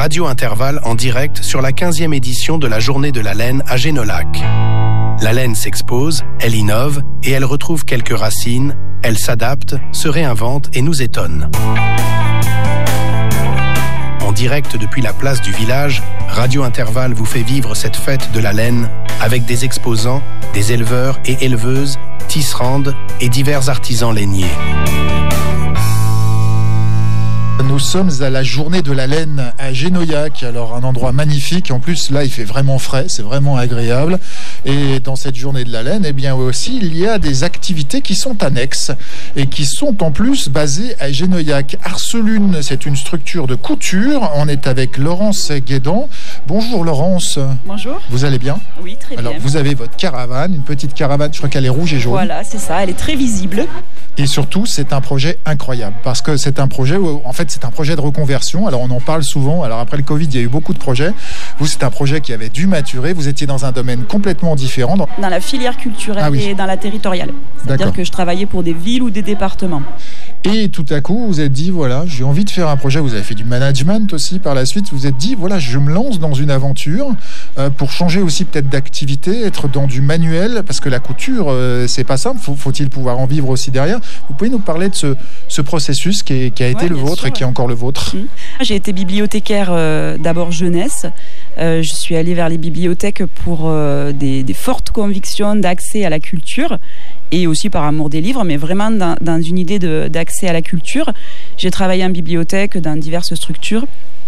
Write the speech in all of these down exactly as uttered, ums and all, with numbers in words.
Radio Intervalle en direct sur la quinzième édition de la Journée de la laine à Génolac. La laine s'expose, elle innove et elle retrouve quelques racines, elle s'adapte, se réinvente et nous étonne. En direct depuis la place du village, Radio Intervalle vous fait vivre cette fête de la laine avec des exposants, des éleveurs et éleveuses, tisserandes et divers artisans lainiers. Nous sommes à la Journée de la laine à Génoyac, alors un endroit magnifique. En plus, là, il fait vraiment frais, c'est vraiment agréable. Et dans cette Journée de la laine, eh bien aussi, il y a des activités qui sont annexes et qui sont en plus basées à Génoyac. Arcelune, c'est une structure de couture. On est avec Laurence Guédan. Bonjour Laurence. Bonjour. Vous allez bien ? Oui, très alors, bien. Alors, vous avez votre caravane, une petite caravane, je crois qu'elle est rouge et jaune. Voilà, c'est ça, elle est très visible. Et surtout, c'est un projet incroyable parce que c'est un projet où, en fait, c'est un projet de reconversion. Alors, on en parle souvent. Alors, après le Covid, il y a eu beaucoup de projets. Vous, c'est un projet qui avait dû maturer. Vous étiez dans un domaine complètement différent. Dans la filière culturelle ah, oui. et dans la territoriale. C'est-à-dire D'accord. que je travaillais pour des villes ou des départements. Et tout à coup, vous êtes dit, voilà, j'ai envie de faire un projet. Vous avez fait du management aussi par la suite. Vous vous êtes dit, voilà, je me lance dans une aventure euh, pour changer aussi peut-être d'activité, être dans du manuel, parce que la couture, euh, c'est pas simple. Faut, faut-il pouvoir en vivre aussi derrière ? Vous pouvez nous parler de ce, ce processus qui, est, qui a été ouais, le vôtre sûr, et qui est encore le vôtre ? Mmh. J'ai été bibliothécaire euh, d'abord jeunesse. Euh, je suis allée vers les bibliothèques pour euh, des, des fortes convictions d'accès à la culture et aussi par amour des livres, mais vraiment dans, dans une idée de, d'accès à la culture. J'ai travaillé en bibliothèque dans diverses structures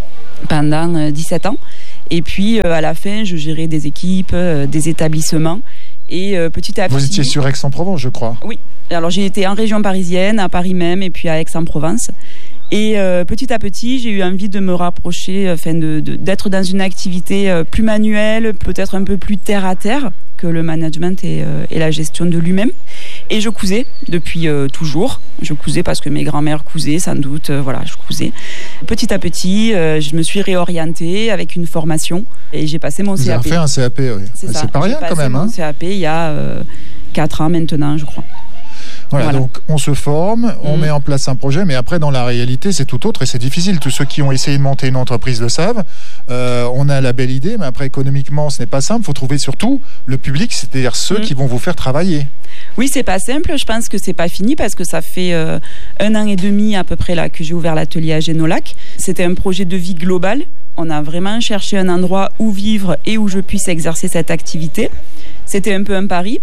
pendant euh, dix-sept ans. Et puis, euh, à la fin, je gérais des équipes, euh, des établissements. Et euh, petit à petit... Vous étiez sur Aix-en-Provence, je crois. Oui. Alors, j'ai été en région parisienne, à Paris même, et puis à Aix-en-Provence. Et euh, petit à petit, j'ai eu envie de me rapprocher, enfin de, de, d'être dans une activité euh, plus manuelle, peut-être un peu plus terre-à-terre que le management et, euh, et la gestion de lui-même. Et je cousais depuis euh, toujours. Je cousais parce que mes grands-mères cousaient, sans doute. Euh, voilà, je cousais. Petit à petit, euh, je me suis réorientée avec une formation et j'ai passé mon Vous C A P. Vous avez fait un C A P, oui. C'est, c'est ça. pas rien quand même. J'ai passé mon hein. C A P il y a euh, quatre ans maintenant, je crois. Voilà, voilà, donc on se forme, on mmh. met en place un projet, mais après dans la réalité c'est tout autre et c'est difficile. Tous ceux qui ont essayé de monter une entreprise le savent. Euh, on a la belle idée, mais après économiquement ce n'est pas simple. Il faut trouver surtout le public, c'est-à-dire ceux mmh. qui vont vous faire travailler. Oui, c'est pas simple. Je pense que c'est pas fini parce que ça fait euh, un an et demi à peu près là que j'ai ouvert l'atelier à Génolac. C'était un projet de vie global. On a vraiment cherché un endroit où vivre et où je puisse exercer cette activité. C'était un peu un pari.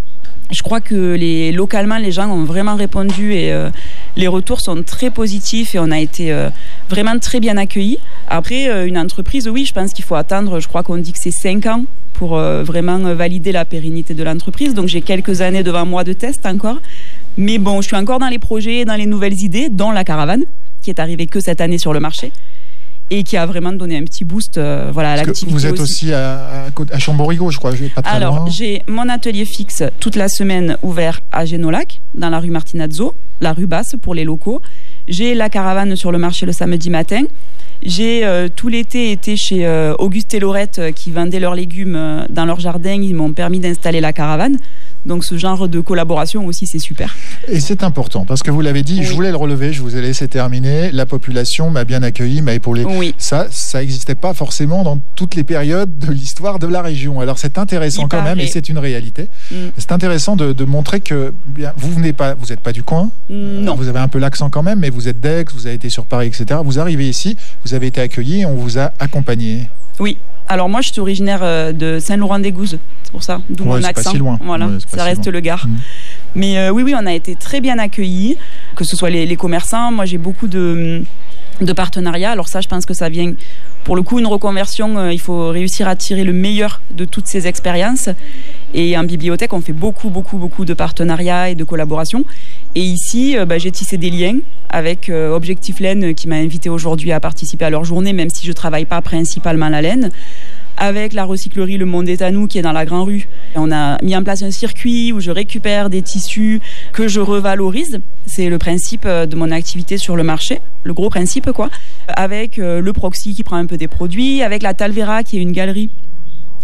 Je crois que les, localement, les gens ont vraiment répondu et euh, les retours sont très positifs et on a été euh, vraiment très bien accueillis. Après, euh, une entreprise, oui, je pense qu'il faut attendre, je crois qu'on dit que c'est cinq ans pour euh, vraiment valider la pérennité de l'entreprise. Donc, j'ai quelques années devant moi de test encore. Mais bon, je suis encore dans les projets, dans les nouvelles idées, dont la caravane, qui est arrivée que cette année sur le marché. Et qui a vraiment donné un petit boost euh, voilà, à Parce l'activité. Vous êtes aussi, aussi à, à Chamborigo, je crois, pas très Alors, loin. j'ai mon atelier fixe toute la semaine ouvert à Génolac, dans la rue Martinazzo, la rue basse pour les locaux. J'ai la caravane sur le marché le samedi matin. J'ai euh, tout l'été été chez euh, Auguste et Laurette euh, qui vendaient leurs légumes euh, dans leur jardin. Ils m'ont permis d'installer la caravane. Donc ce genre de collaboration aussi, c'est super. Et c'est important, parce que vous l'avez dit, oui. je voulais le relever, je vous ai laissé terminer. La population m'a bien accueilli, m'a épaulé. Oui. Ça, ça n'existait pas forcément dans toutes les périodes de l'histoire de la région. Alors c'est intéressant Il quand paraît. même, et c'est une réalité. Mm. C'est intéressant de, de montrer que bien, vous venez pas, vous n'êtes pas du coin. Non. Vous avez un peu l'accent quand même, mais vous êtes d'Aix, vous avez été sur Paris, et cetera. Vous arrivez ici, vous avez été accueilli et on vous a accompagné. Oui. Alors moi, je suis originaire de Saint-Laurent-des-Gouzes, c'est pour ça, d'où ouais, mon c'est accent. Pas si loin. Voilà, ouais, ça reste si le Gard. Mmh. Mais euh, oui, oui, on a été très bien accueillis, que ce soit les, les commerçants. Moi, j'ai beaucoup de, de partenariats. Alors ça, je pense que ça vient, pour le coup, une reconversion. Euh, il faut réussir à tirer le meilleur de toutes ces expériences. Et en bibliothèque, on fait beaucoup, beaucoup, beaucoup de partenariats et de collaborations. Et ici, euh, bah, j'ai tissé des liens avec euh, Objectif Laine qui m'a invité aujourd'hui à participer à leur journée, même si je ne travaille pas principalement la laine. Avec la recyclerie Le Monde est à nous qui est dans la Grand Rue. On a mis en place un circuit où je récupère des tissus que je revalorise. C'est le principe de mon activité sur le marché, le gros principe quoi. Avec le Proxy qui prend un peu des produits, avec la Talvera qui est une galerie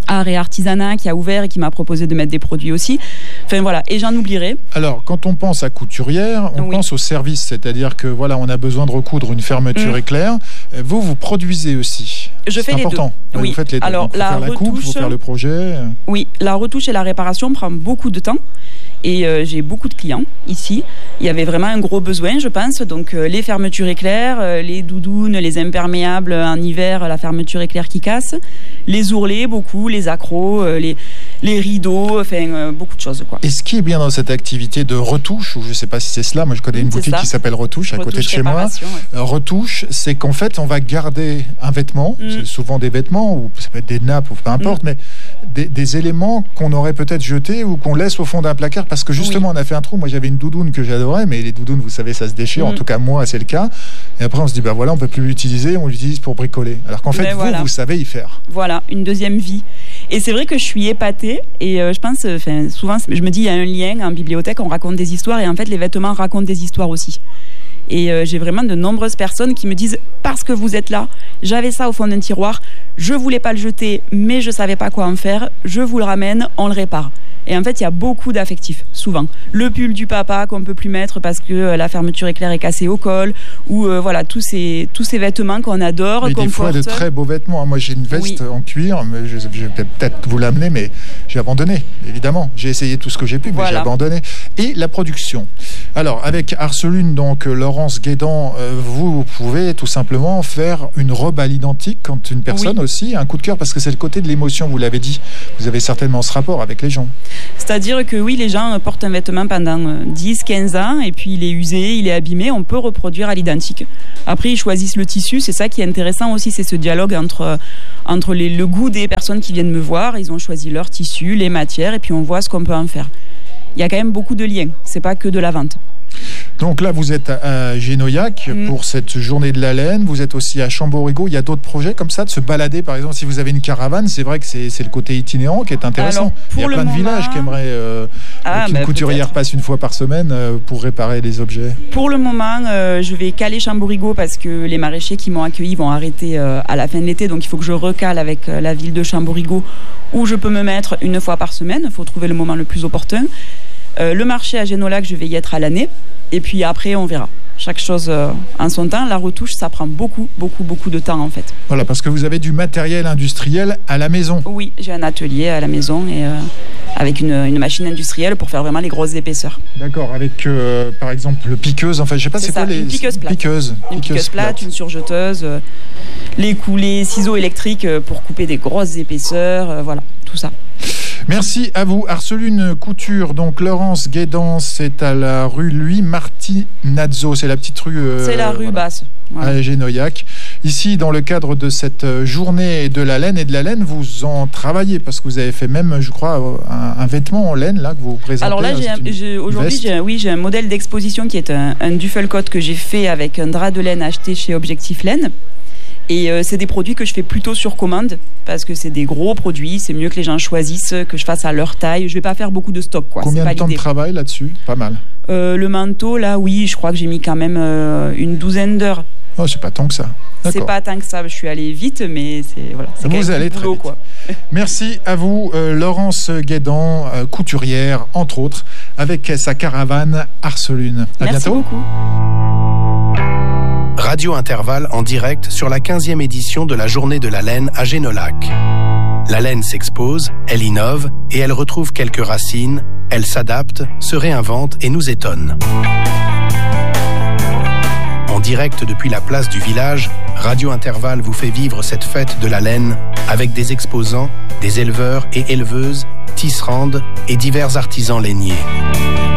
art et artisanat qui a ouvert et qui m'a proposé de mettre des produits aussi. Enfin voilà, et j'en oublierai. Alors, quand on pense à couturière, on oui. pense au service, c'est-à-dire que voilà, on a besoin de recoudre une fermeture mmh. éclair. Vous, vous produisez aussi. Je fais C'est important. les deux. Oui. Vous faites les deux. Alors, Donc, faut la faire la retouche, coupe, faut faire le projet. Oui, la retouche et la réparation prend beaucoup de temps. Et euh, j'ai beaucoup de clients ici. Il y avait vraiment un gros besoin, je pense. Donc euh, les fermetures éclairs, euh, les doudounes, les imperméables en hiver, la fermeture éclair qui casse, les ourlets, beaucoup, les accros, euh, les, les rideaux, enfin euh, beaucoup de choses, quoi. Et ce qui est bien dans cette activité de retouche, ou je ne sais pas si c'est cela, moi je connais une c'est boutique ça. qui s'appelle Retouche, à Retouche côté de chez moi. Ouais. Retouche, c'est qu'en fait on va garder un vêtement, mm. c'est souvent des vêtements, ou ça peut être des nappes, ou peu importe, mm. mais des, des éléments qu'on aurait peut-être jetés ou qu'on laisse au fond d'un placard parce que justement oui. on a fait un trou. Moi j'avais une doudoune que j'adorais, mais les doudounes, vous savez, ça se déchire, mm. en tout cas moi c'est le cas. Et après on se dit, bah voilà, on peut plus l'utiliser, on l'utilise pour bricoler. Alors qu'en fait mais vous, voilà. vous savez y faire. Voilà, une deuxième vie. Et c'est vrai que je suis épatée et euh, je pense, enfin souvent je me dis il y a un lien en bibliothèque, on raconte des histoires et en fait les vêtements racontent des histoires aussi. Et euh, j'ai vraiment de nombreuses personnes qui me disent parce que vous êtes là, j'avais ça au fond d'un tiroir, je voulais pas le jeter mais je savais pas quoi en faire, je vous le ramène, on le répare. Et en fait, il y a beaucoup d'affectifs, souvent. Le pull du papa qu'on ne peut plus mettre parce que euh, la fermeture éclair est cassée au col, ou euh, voilà, tous ces, tous ces vêtements qu'on adore. Mais des fois, de très beaux vêtements. Moi, j'ai une veste oui. en cuir, mais je, je vais peut-être vous l'amener, mais j'ai abandonné, évidemment. J'ai essayé tout ce que j'ai pu, mais voilà. j'ai abandonné. Et la production. Alors, avec Arcelune, donc Laurence Guédan, euh, vous pouvez tout simplement faire une robe à l'identique quand une personne oui. aussi a un coup de cœur, parce que c'est le côté de l'émotion, vous l'avez dit. Vous avez certainement ce rapport avec les gens. C'est-à-dire que oui, les gens portent un vêtement pendant dix, quinze ans et puis il est usé, il est abîmé, on peut reproduire à l'identique. Après, ils choisissent le tissu, c'est ça qui est intéressant aussi, c'est ce dialogue entre, entre les, le goût des personnes qui viennent me voir, ils ont choisi leur tissu, les matières et puis on voit ce qu'on peut en faire. Il y a quand même beaucoup de liens, c'est pas que de la vente. Donc là, vous êtes à Génoyac mmh. pour cette journée de la laine. Vous êtes aussi à Chamborigo. Il y a d'autres projets comme ça, de se balader. Par exemple, si vous avez une caravane, c'est vrai que c'est, c'est le côté itinérant qui est intéressant. Alors, il y a plein moment... de villages qui aimeraient euh, ah, qu'une bah, couturière peut-être. passe une fois par semaine euh, pour réparer les objets. Pour le moment, euh, je vais caler Chamborigo parce que les maraîchers qui m'ont accueilli vont arrêter euh, à la fin de l'été. Donc il faut que je recale avec euh, la ville de Chamborigo où je peux me mettre une fois par semaine. Il faut trouver le moment le plus opportun. Euh, le marché à Génolac, je vais y être à l'année. Et puis après, on verra. Chaque chose euh, en son temps. La retouche, ça prend beaucoup, beaucoup, beaucoup de temps en fait. Voilà, parce que vous avez du matériel industriel à la maison. Oui, j'ai un atelier à la maison et euh, avec une, une machine industrielle pour faire vraiment les grosses épaisseurs. D'accord, avec euh, par exemple le piqueuse. Enfin, je sais pas, c'est, c'est quoi les une piqueuse plate. Piqueuse, une piqueuse, piqueuse plate, plate, une surjeteuse, euh, les coulées, ciseaux électriques pour couper des grosses épaisseurs, euh, voilà, tout ça. Merci à vous. Arcelune Couture, donc Laurence Guédan, c'est à la rue Louis Martinazzo, c'est la petite rue... Euh, c'est la rue voilà, basse. Voilà. À Génoyac. Ici, dans le cadre de cette journée de la laine et de la laine, vous en travaillez, parce que vous avez fait même, je crois, un, un vêtement en laine, là, que vous présentez. Alors là, j'ai un, j'ai, aujourd'hui, j'ai, oui, j'ai un modèle d'exposition qui est un, un duffelcoat que j'ai fait avec un drap de laine acheté chez Objectif Laine. Et euh, c'est des produits que je fais plutôt sur commande parce que c'est des gros produits, c'est mieux que les gens choisissent, que je fasse à leur taille. Je vais pas faire beaucoup de stock, quoi. Combien c'est pas de temps l'idée. de travail là-dessus? Pas mal. Euh, le manteau, là, oui, je crois que j'ai mis quand même euh, une douzaine d'heures. Oh, c'est pas tant que ça. D'accord. C'est pas tant que ça. Je suis allée vite, mais c'est voilà. C'est vous allez très boulot, vite. Quoi. Merci à vous, euh, Laurence Guédan, euh, couturière, entre autres, avec sa caravane Arcelune. À Merci bientôt. beaucoup. Radio Intervalle en direct sur la quinzième édition de la Journée de la laine à Génolac. La laine s'expose, elle innove et elle retrouve quelques racines, elle s'adapte, se réinvente et nous étonne. En direct depuis la place du village, Radio Intervalle vous fait vivre cette fête de la laine avec des exposants, des éleveurs et éleveuses, tisserandes et divers artisans lainiers.